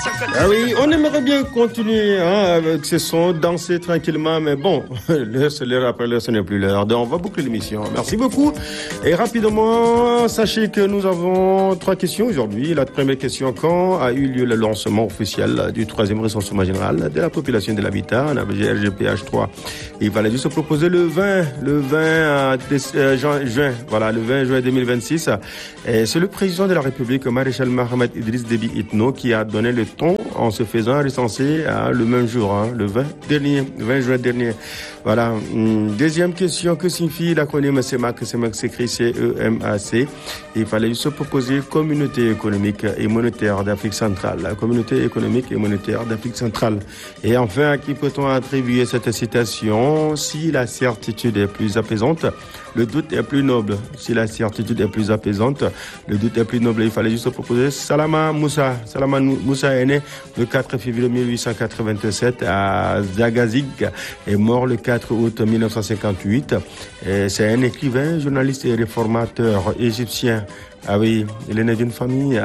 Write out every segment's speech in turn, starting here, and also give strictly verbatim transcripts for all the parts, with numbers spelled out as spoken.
Ah oui, on aimerait bien continuer hein, avec ce son, danser tranquillement, mais bon, l'heure c'est l'heure, après l'heure ce n'est plus l'heure. Donc on va boucler l'émission. Merci beaucoup. Et rapidement, sachez que nous avons trois questions aujourd'hui. La première question, quand a eu lieu le lancement officiel du troisième recensement général de la population de l'habitat, on avait R G P H trois. Il fallait juste se proposer le vingt, le vingt juin, voilà, le vingt juin deux mille vingt-six. Et c'est le président de la République, Maréchal Mohamed Idriss Déby Itno, qui a donné le ton en se faisant recenser hein, le même jour, hein, le vingt dernier, le vingt juin dernier. Voilà. Deuxième question, que signifie l'acronyme CEMAC? CEMAC s'écrit C E M A C. Il fallait se proposer Communauté économique et monétaire d'Afrique centrale. La Communauté économique et monétaire d'Afrique centrale. Et enfin, à qui peut-on attribuer cette citation? Si la certitude est plus apaisante, le doute est plus noble. Si la certitude est plus apaisante, le doute est plus noble. Il fallait juste se proposer Salama Moussa. Salama Moussa est né le quatre février mille huit cent quatre-vingt-sept à Zagazig, est mort le quatre août mille neuf cent cinquante-huit. Et c'est un écrivain, journaliste et réformateur égyptien. Ah oui, il est né d'une famille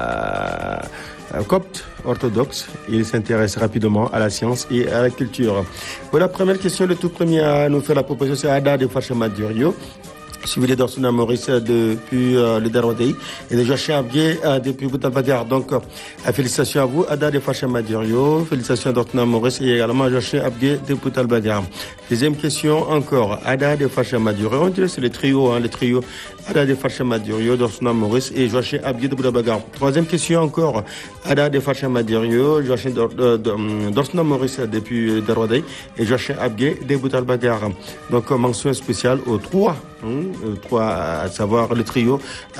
euh, copte orthodoxe. Il s'intéresse rapidement à la science et à la culture. Pour la première question, le tout premier à nous faire la proposition, c'est Ada de Fachema Durio, suivi de Dorsuna Maurice depuis euh, le Darodei et de Joachim Abier euh, depuis Boutalbagar. Donc, euh, félicitations à vous, Ada de Fachema Durio, félicitations à Dorsuna Maurice et également Joachim Abier de Boutalbagar. Deuxième question encore, Ada de Fachema Durio. On dirait c'est le trio, hein, le trio. Ada de Fachema Durio, Dorsuna Maurice et Joachim Abier de Boutalbagar. Troisième question encore, Ada de Fachema Durio, Joachim Dorsuna Maurice depuis Darodei et Joachim Abier de Boutalbagar. Donc, mention spéciale aux trois. Hein, trois, à savoir le trio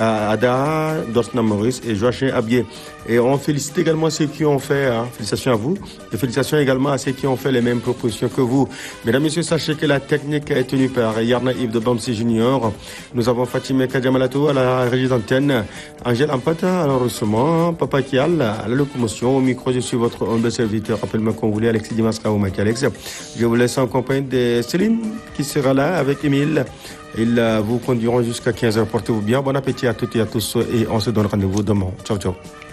Ada, Dorsna Maurice et Joachim Abier. Et on félicite également ceux qui ont fait, hein, félicitations à vous, et félicitations également à ceux qui ont fait les mêmes propositions que vous. Mesdames, Messieurs, sachez que la technique est tenue par Yarna Yves de Bamsi Junior. Nous avons Fatima Kadjamalato à la régie d'antenne, Angèle Ampata à l'enregistrement, Papa Kial à la locomotion. Au micro, je suis votre humble serviteur, rappelle-moi qu'on voulait, Alexis Dimasra ou Maki Alex. Je vous laisse en compagnie de Céline qui sera là avec Émile. Ils vous conduiront jusqu'à quinze heures. Portez-vous bien. Bon appétit à toutes et à tous et on se donne rendez-vous demain. Ciao, ciao.